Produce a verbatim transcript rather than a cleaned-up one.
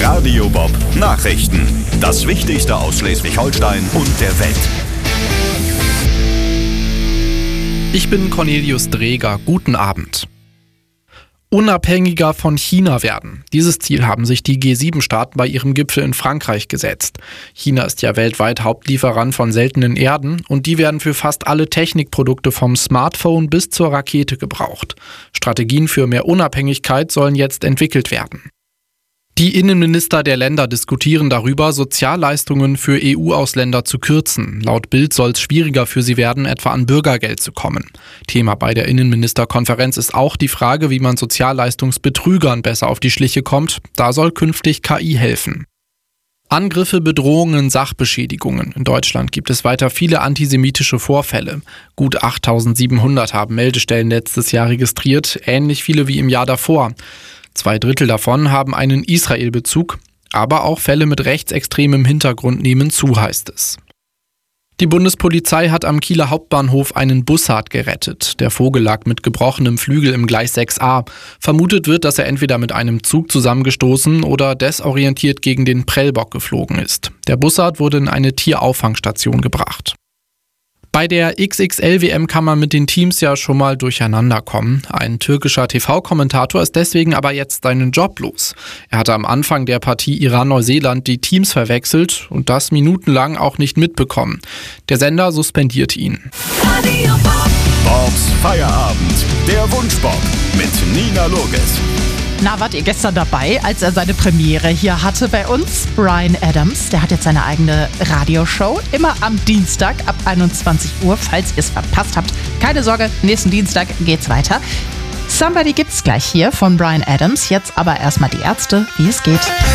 Radio Bob Nachrichten. Das Wichtigste aus Schleswig-Holstein und der Welt. Ich bin Cornelius Dreger. Guten Abend. Unabhängiger von China werden. Dieses Ziel haben sich die G sieben Staaten bei ihrem Gipfel in Frankreich gesetzt. China ist ja weltweit Hauptlieferant von seltenen Erden und die werden für fast alle Technikprodukte vom Smartphone bis zur Rakete gebraucht. Strategien für mehr Unabhängigkeit sollen jetzt entwickelt werden. Die Innenminister der Länder diskutieren darüber, Sozialleistungen für E U-Ausländer zu kürzen. Laut Bild soll es schwieriger für sie werden, etwa an Bürgergeld zu kommen. Thema bei der Innenministerkonferenz ist auch die Frage, wie man Sozialleistungsbetrügern besser auf die Schliche kommt. Da soll künftig K I helfen. Angriffe, Bedrohungen, Sachbeschädigungen. In Deutschland gibt es weiter viele antisemitische Vorfälle. Gut achttausendsiebenhundert haben Meldestellen letztes Jahr registriert, ähnlich viele wie im Jahr davor. Zwei Drittel davon haben einen Israel-Bezug, aber auch Fälle mit rechtsextremem Hintergrund nehmen zu, heißt es. Die Bundespolizei hat am Kieler Hauptbahnhof einen Bussard gerettet. Der Vogel lag mit gebrochenem Flügel im Gleis sechs a. Vermutet wird, dass er entweder mit einem Zug zusammengestoßen oder desorientiert gegen den Prellbock geflogen ist. Der Bussard wurde in eine Tierauffangstation gebracht. Bei der X X L W M kann man mit den Teams ja schon mal durcheinander kommen. Ein türkischer T V-Kommentator ist deswegen aber jetzt seinen Job los. Er hatte am Anfang der Partie Iran-Neuseeland die Teams verwechselt und das minutenlang auch nicht mitbekommen. Der Sender suspendiert ihn. Bobs Feierabend, der Wunschbob mit Nina Loges. Na, wart ihr gestern dabei, als er seine Premiere hier hatte bei uns? Bryan Adams, der hat jetzt seine eigene Radioshow. Immer am Dienstag ab einundzwanzig Uhr, falls ihr es verpasst habt. Keine Sorge, nächsten Dienstag geht's weiter. Somebody gibt's gleich hier von Bryan Adams. Jetzt aber erstmal die Ärzte, wie es geht.